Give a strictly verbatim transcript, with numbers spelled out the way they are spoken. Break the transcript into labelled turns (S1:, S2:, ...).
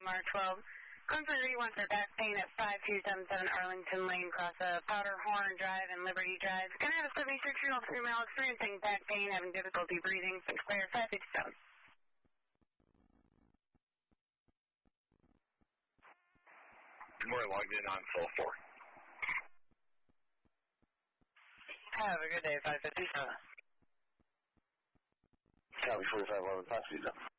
S1: Mark twelve. Calling for thirty-one for back pain at five two seven seven Arlington Lane, across uh, Powderhorn Drive and Liberty Drive. Can I have a seventy-six-year-old female experiencing back pain, having difficulty breathing? Sinclair five fifty-seven.
S2: Good morning, logged in on cell four.
S3: Have a good day, five fifty-seven.
S2: Copy forty-five eleven, five fifty-seven.